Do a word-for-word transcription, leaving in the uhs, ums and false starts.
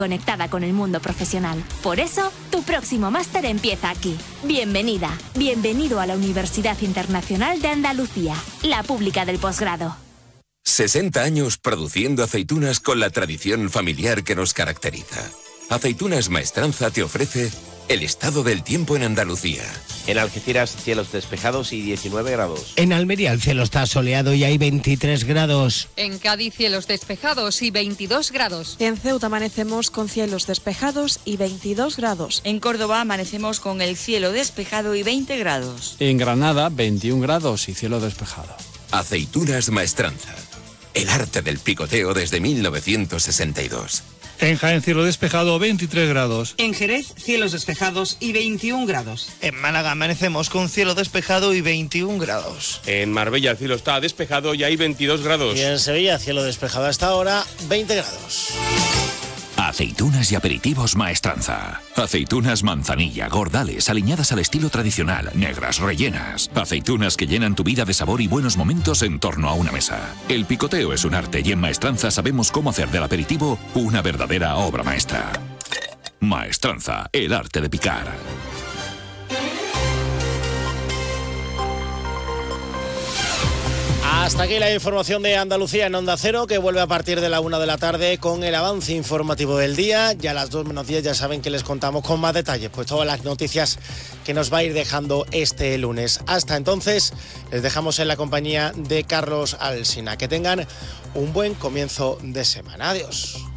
conectada con el mundo profesional. Por eso, tu próximo máster empieza aquí. Bienvenida, bienvenido a la Universidad Internacional de Andalucía, la pública del posgrado. sesenta años produciendo aceitunas con la tradición familiar que nos caracteriza. Aceitunas Maestranza te ofrece el estado del tiempo en Andalucía. En Algeciras, cielos despejados y diecinueve grados. En Almería el cielo está soleado y hay veintitrés grados. En Cádiz, cielos despejados y veintidós grados. En Ceuta amanecemos con cielos despejados y veintidós grados. En Córdoba amanecemos con el cielo despejado y veinte grados. En Granada, veintiún grados y cielo despejado. Aceitunas Maestranza. El arte del picoteo desde mil novecientos sesenta y dos. En Jaén, cielo despejado, veintitrés grados. En Jerez, cielos despejados y veintiún grados. En Málaga amanecemos con cielo despejado y veintiún grados. En Marbella el cielo está despejado y hay veintidós grados. Y en Sevilla, cielo despejado hasta ahora, veinte grados. Aceitunas y aperitivos Maestranza. Aceitunas manzanilla, gordales, aliñadas al estilo tradicional, negras, rellenas. Aceitunas que llenan tu vida de sabor y buenos momentos en torno a una mesa. El picoteo es un arte y en Maestranza sabemos cómo hacer del aperitivo una verdadera obra maestra. Maestranza, el arte de picar. Hasta aquí la información de Andalucía en Onda Cero, que vuelve a partir de la una de la tarde con el avance informativo del día. Ya a las dos menos diez ya saben que les contamos con más detalles pues todas las noticias que nos va a ir dejando este lunes. Hasta entonces, les dejamos en la compañía de Carlos Alsina. Que tengan un buen comienzo de semana. Adiós.